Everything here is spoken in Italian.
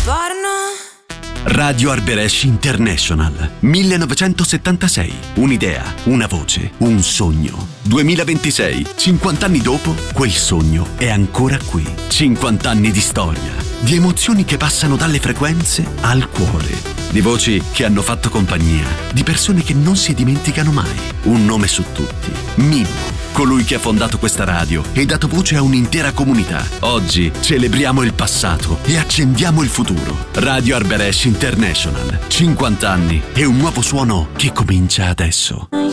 Radio Arberesh International 1976. Un'idea, una voce, un sogno. 2026, 50 anni dopo, quel sogno è ancora qui. 50 anni di storia, di emozioni che passano dalle frequenze al cuore, di voci che hanno fatto compagnia, di persone che non si dimenticano mai. Un nome su tutti: Mimmo, colui che ha fondato questa radio e dato voce a un'intera comunità. Oggi celebriamo il passato e accendiamo il futuro. Radio Arberesh International, 50 anni e un nuovo suono che comincia adesso.